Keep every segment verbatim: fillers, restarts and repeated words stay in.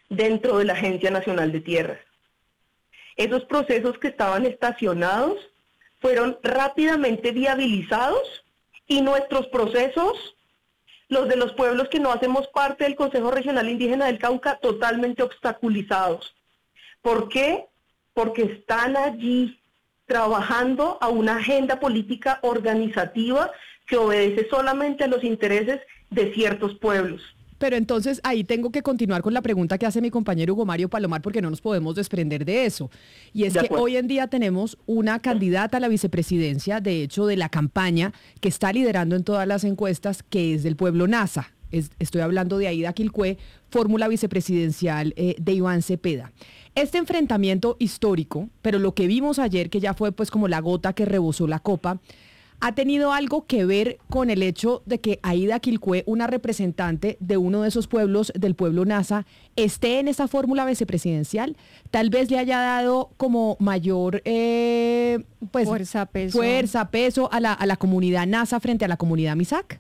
dentro de la Agencia Nacional de Tierras. Esos procesos que estaban estacionados fueron rápidamente viabilizados y nuestros procesos, los de los pueblos que no hacemos parte del Consejo Regional Indígena del Cauca, totalmente obstaculizados. ¿Por qué? Porque están allí trabajando a una agenda política organizativa que obedece solamente a los intereses de ciertos pueblos. Pero entonces ahí tengo que continuar con la pregunta que hace mi compañero Hugo Mario Palomar, porque no nos podemos desprender de eso. Y es que hoy en día tenemos una candidata a la vicepresidencia, de hecho de la campaña, que está liderando en todas las encuestas, que es del pueblo Nasa. Es, estoy hablando de Aida Quilcue, fórmula vicepresidencial eh, de Iván Cepeda. Este enfrentamiento histórico, pero lo que vimos ayer, que ya fue pues como la gota que rebosó la copa, ¿ha tenido algo que ver con el hecho de que Aida Quilcue, una representante de uno de esos pueblos, del pueblo Nasa, esté en esa fórmula vicepresidencial? Tal vez le haya dado como mayor eh, pues, fuerza, peso, fuerza, peso a la, a la comunidad Nasa frente a la comunidad Misak.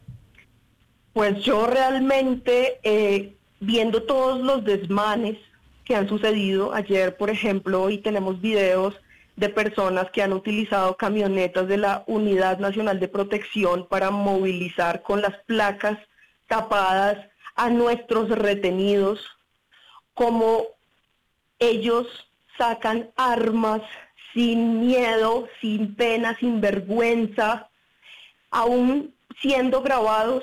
Pues yo realmente, eh, viendo todos los desmanes que han sucedido, ayer por ejemplo, hoy tenemos videos de personas que han utilizado camionetas de la Unidad Nacional de Protección para movilizar con las placas tapadas a nuestros retenidos, como ellos sacan armas sin miedo, sin pena, sin vergüenza, aún siendo grabados,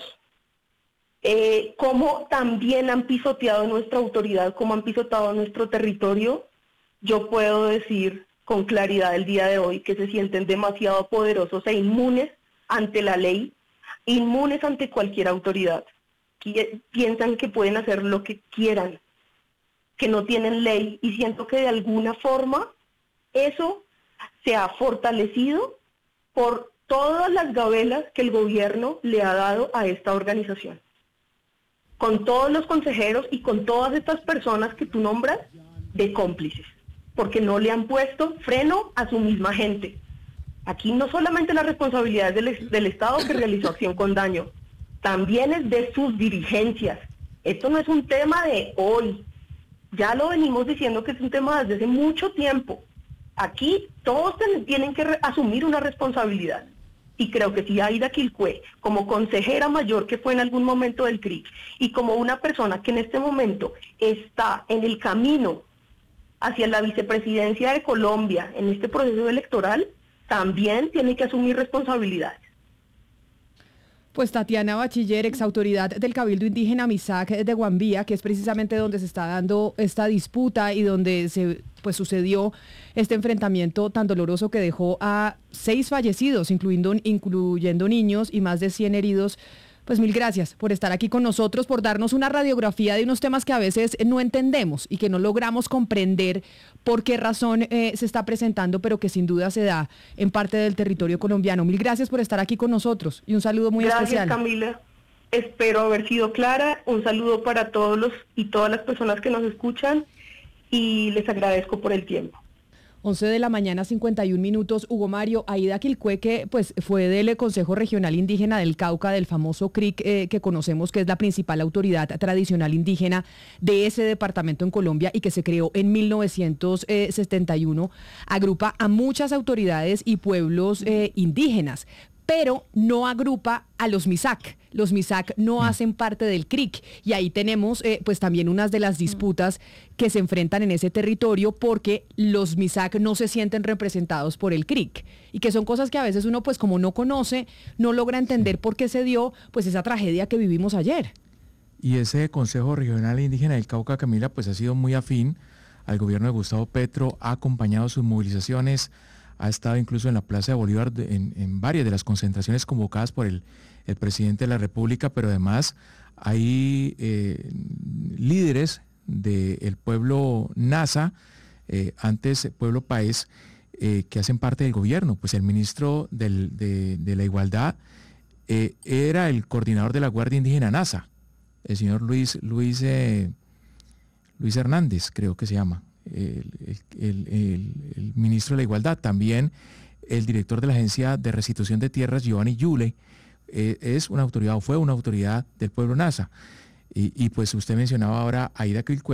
eh, como también han pisoteado nuestra autoridad, como han pisoteado nuestro territorio. Yo puedo decir con claridad el día de hoy que se sienten demasiado poderosos e inmunes ante la ley, inmunes ante cualquier autoridad. Piensan que pueden hacer lo que quieran, que no tienen ley, y siento que de alguna forma eso se ha fortalecido por todas las gabelas que el gobierno le ha dado a esta organización. Con todos los consejeros y con todas estas personas que tú nombras de cómplices, porque no le han puesto freno a su misma gente. Aquí no solamente la responsabilidad es del, del Estado que realizó acción con daño, también es de sus dirigencias. Esto no es un tema de hoy, ya lo venimos diciendo que es un tema desde hace mucho tiempo. Aquí todos ten, tienen que re, asumir una responsabilidad. Y creo que si Aida Quilcue, como consejera mayor que fue en algún momento del C R I C, y como una persona que en este momento está en el camino hacia la vicepresidencia de Colombia en este proceso electoral, también tiene que asumir responsabilidades. Pues Tatiana Bachiller, exautoridad del Cabildo Indígena Misak de Guambía, que es precisamente donde se está dando esta disputa y donde se pues sucedió este enfrentamiento tan doloroso que dejó a seis fallecidos, incluyendo, incluyendo niños, y más de cien heridos. Pues mil gracias por estar aquí con nosotros, por darnos una radiografía de unos temas que a veces no entendemos y que no logramos comprender por qué razón eh, se está presentando, pero que sin duda se da en parte del territorio colombiano. Mil gracias por estar aquí con nosotros y un saludo muy gracias, especial. Gracias, Camila. Espero haber sido clara. Un saludo para todos los y todas las personas que nos escuchan y les agradezco por el tiempo. once de la mañana, cincuenta y un minutos. Hugo Mario, Aida Quilcue, que pues fue del Consejo Regional Indígena del Cauca, del famoso C R I C, eh, que conocemos que es la principal autoridad tradicional indígena de ese departamento en Colombia y que se creó en mil novecientos setenta y uno, agrupa a muchas autoridades y pueblos eh, indígenas, pero no agrupa a los Misak. Los Misak no hacen parte del C R I C, y ahí tenemos eh, pues también unas de las disputas que se enfrentan en ese territorio, porque los Misak no se sienten representados por el C R I C, y que son cosas que a veces uno pues como no conoce, no logra entender por qué se dio pues esa tragedia que vivimos ayer. Y ese Consejo Regional Indígena del Cauca, Camila, pues ha sido muy afín al gobierno de Gustavo Petro, ha acompañado sus movilizaciones, ha estado incluso en la Plaza de Bolívar de, en, en varias de las concentraciones convocadas por el, el presidente de la República, pero además hay eh, líderes del pueblo Nasa, eh, antes pueblo Paez, eh, que hacen parte del gobierno. Pues el ministro del, de, de la Igualdad eh, era el coordinador de la Guardia Indígena Nasa, el señor Luis, Luis, eh, Luis Hernández, creo que se llama. El, el, el, el ministro de la Igualdad, también el director de la Agencia de Restitución de Tierras, Giovanni Yule, eh, es una autoridad o fue una autoridad del pueblo Nasa. Y, y pues usted mencionaba ahora a Aida Quilcue,